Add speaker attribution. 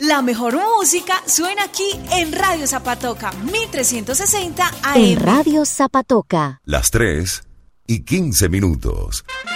Speaker 1: La mejor música suena aquí en Radio Zapatoca, 1360 AM.
Speaker 2: En Radio Zapatoca.
Speaker 3: Las 3:15.